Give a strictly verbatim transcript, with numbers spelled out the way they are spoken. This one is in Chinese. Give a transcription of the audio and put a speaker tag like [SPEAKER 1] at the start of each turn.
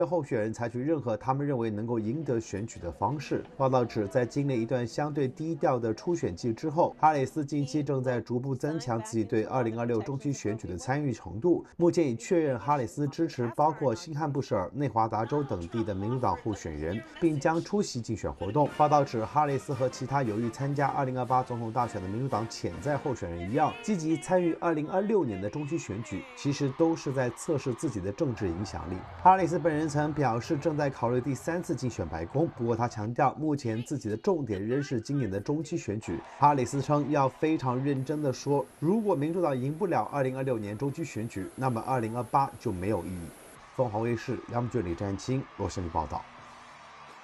[SPEAKER 1] 候选人采取任何他们认为能够赢得选举的方式。报道指，在经历一段相对低调的初选季之后，哈里斯近期正在逐步增强自己对二零二六中期选举的参与程度。目前已确认，哈里斯支持包括新罕布什尔、内华达州等地的民主党候选人，并将出席竞选活动。报道指，哈里斯和其他有意参加二零二八总统大选的民主党潜在候选人一样，积极参与二零二六年的中期选举，其实都是在测试自己的政治影响力。哈里斯本人曾表示正在考虑第三次竞选白宫，不过他强调，目前自己的重点仍是今年的中期选举。哈里斯称要非常认真地说，如果民主党赢不了二零二六年中期选举，那么二零二八就没有意义。凤凰卫视杨俊、李占清洛杉矶报道。